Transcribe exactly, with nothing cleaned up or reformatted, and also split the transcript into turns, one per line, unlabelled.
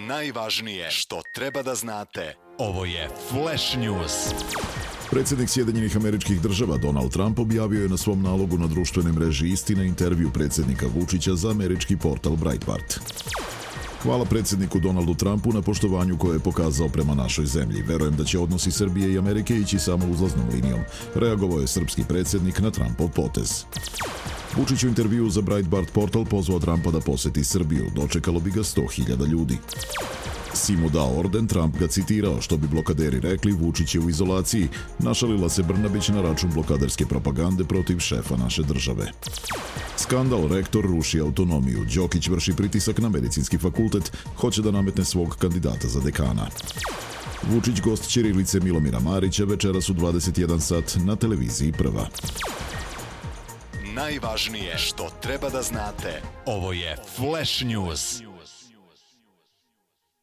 Najvažnije što treba da znate. Ovo je Flash News.
Predsjednik Sjedinjenih Američkih Država Donald Trump objavio je na svom nalogu na društvenoj mreži Istina intervju predsjednika Vučića za američki portal Breitbart. Hvala predsjedniku Donaldu Trumpu na poštovanju koje je pokazao prema našoj zemlji. Verujem da će odnosi Srbije i Amerike ići samo uzlaznom linijom. Reagovao je srpski predsjednik na Trumpov potez. Vučić u intervju za Breitbart portal pozvao Trumpa da poseti Srbiju. Dočekalo bi ga sto hiljada ljudi. Si mu dao orden, Trump ga citirao, što bi blokaderi rekli, Vučić je u izolaciji. Našalila se Brnabić na račun blokaderske propagande protiv šefa naše države. Skandal, rektor ruši autonomiju. Đokić vrši pritisak na medicinski fakultet, hoće da nametne svog kandidata za dekana. Vučić gost ćirilice Milomira Marića večeras u dvadeset jedan sat na televiziji Prva.
Najvažnije što treba da znate. Ovo je Flash News.